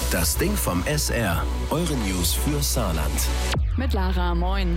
Das Ding vom SR. Eure News für Saarland. Mit Lara, moin.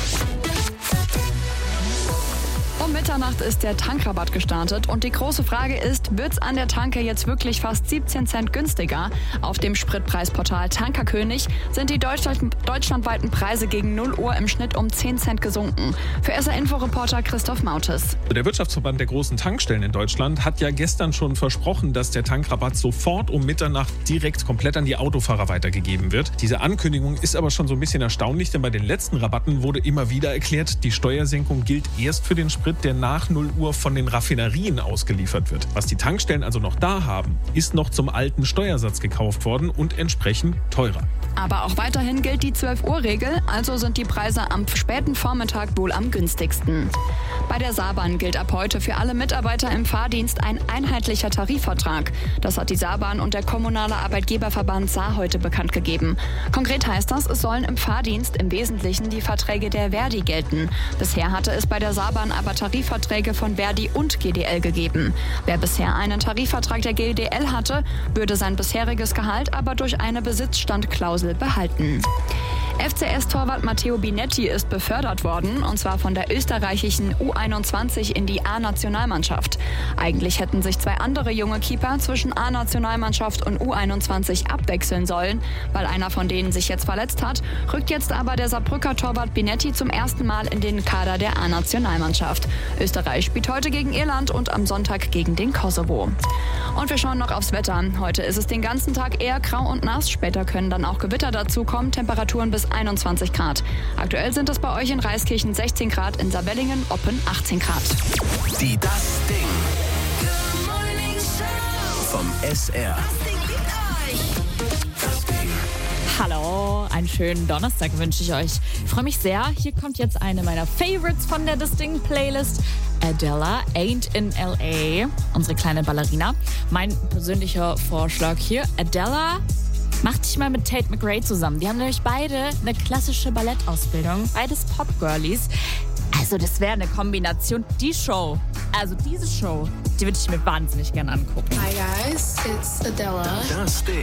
Um Mitternacht ist der Tankrabatt gestartet und die große Frage ist, wird's an der Tanke jetzt wirklich fast 17 Cent günstiger? Auf dem Spritpreisportal Tankerkönig sind die deutschlandweiten Preise gegen 0 Uhr im Schnitt um 10 Cent gesunken. Für SR-Info-Reporter Christoph Mautes. Der Wirtschaftsverband der großen Tankstellen in Deutschland hat ja gestern schon versprochen, dass der Tankrabatt sofort um Mitternacht direkt komplett an die Autofahrer weitergegeben wird. Diese Ankündigung ist aber schon so ein bisschen erstaunlich, denn bei den letzten Rabatten wurde immer wieder erklärt, die Steuersenkung gilt erst für den Sprit, der nach 0 Uhr von den Raffinerien ausgeliefert wird. Was die Tankstellen also noch da haben, ist noch zum alten Steuersatz gekauft worden und entsprechend teurer. Aber auch weiterhin gilt die 12-Uhr-Regel, also sind die Preise am späten Vormittag wohl am günstigsten. Bei der Saarbahn gilt ab heute für alle Mitarbeiter im Fahrdienst ein einheitlicher Tarifvertrag. Das hat die Saarbahn und der kommunale Arbeitgeberverband Saar heute bekannt gegeben. Konkret heißt das, es sollen im Fahrdienst im Wesentlichen die Verträge der Verdi gelten. Bisher hatte es bei der Saarbahn aber Tarifverträge von Verdi und GDL gegeben. Wer bisher einen Tarifvertrag der GDL hatte, würde sein bisheriges Gehalt aber durch eine Besitzstandklausel behalten. FCS-Torwart Matteo Binetti ist befördert worden, und zwar von der österreichischen U21 in die A-Nationalmannschaft. Eigentlich hätten sich 2 andere junge Keeper zwischen A-Nationalmannschaft und U21 abwechseln sollen. Weil einer von denen sich jetzt verletzt hat, rückt jetzt aber der Saarbrücker Torwart Binetti zum ersten Mal in den Kader der A-Nationalmannschaft. Österreich spielt heute gegen Irland und am Sonntag gegen den Kosovo. Und wir schauen noch aufs Wetter. Heute ist es den ganzen Tag eher grau und nass. Später können dann auch Gewitter dazukommen. Temperaturen bis 21 Grad. Aktuell sind es bei euch in Reiskirchen 16 Grad, in Saarwellingen, Oppen 18 Grad. Die Das Ding. Vom SR. Das Ding. Hallo, einen schönen Donnerstag wünsche ich euch. Ich freue mich sehr. Hier kommt jetzt eine meiner Favorites von der Das Ding Playlist. Adele, Ain't in L.A., unsere kleine Ballerina. Mein persönlicher Vorschlag hier, Adele, mach dich mal mit Tate McRae zusammen. Die haben nämlich beide eine klassische Ballettausbildung, beides Pop-Girlies. Also das wäre eine Kombination. Diese Show, die würde ich mir wahnsinnig gerne angucken. Hi guys, it's Adele. Das Ding.